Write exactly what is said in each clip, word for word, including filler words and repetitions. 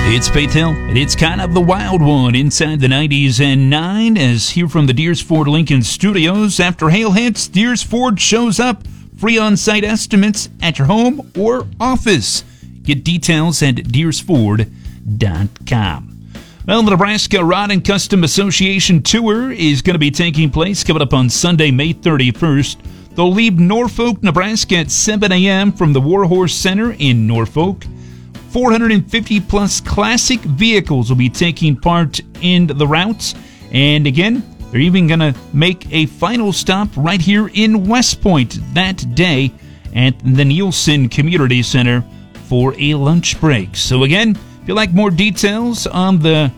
It's Faith Hill, and it's kind of the wild one inside the nineties and nine, as here from the Deers Ford Lincoln Studios. After hail hits, Deers Ford shows up. Free on-site estimates at your home or office. Get details at deers ford dot com. Well, the Nebraska Rod and Custom Association Tour is going to be taking place coming up on Sunday, May thirty-first. They'll leave Norfolk, Nebraska at seven a.m. from the Warhorse Center in Norfolk. four hundred fifty plus classic vehicles will be taking part in the routes. And again, they're even going to make a final stop right here in West Point that day at the Nielsen Community Center for a lunch break. So again, if you like more details on the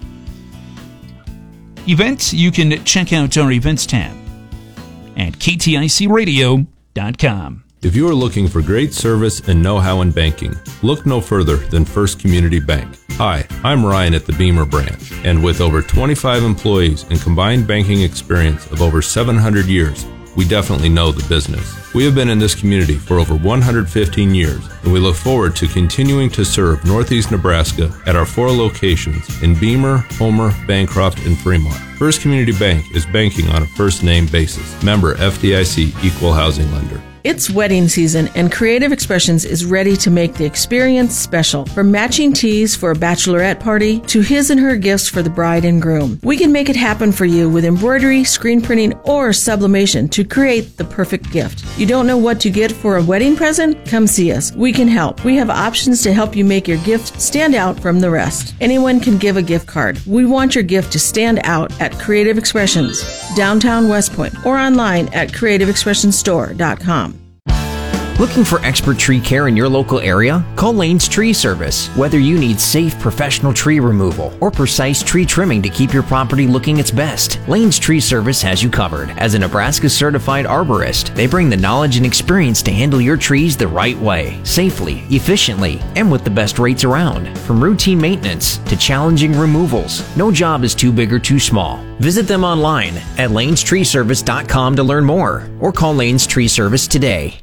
event, you can check out our events tab at k t i c radio dot com. If you are looking for great service and know-how in banking, look no further than First Community Bank. Hi, I'm Ryan at the Beamer branch, and with over twenty-five employees and combined banking experience of over seven hundred years, we definitely know the business. We have been in this community for over one hundred fifteen years, and we look forward to continuing to serve Northeast Nebraska at our four locations in Beamer, Homer, Bancroft, and Fremont. First Community Bank is banking on a first-name basis. Member F D I C Equal Housing Lender. It's wedding season, and Creative Expressions is ready to make the experience special. From matching tees for a bachelorette party to his and her gifts for the bride and groom, we can make it happen for you with embroidery, screen printing, or sublimation to create the perfect gift. You don't know what to get for a wedding present? Come see us. We can help. We have options to help you make your gift stand out from the rest. Anyone can give a gift card. We want your gift to stand out at Creative Expressions, downtown West Point, or online at creative expressions store dot com. Looking for expert tree care in your local area? Call Lane's Tree Service. Whether you need safe professional tree removal or precise tree trimming to keep your property looking its best, Lane's Tree Service has you covered. As a Nebraska certified arborist, they bring the knowledge and experience to handle your trees the right way, safely, efficiently, and with the best rates around. From routine maintenance to challenging removals, no job is too big or too small. Visit them online at lanes tree service dot com to learn more, or call Lane's Tree Service today.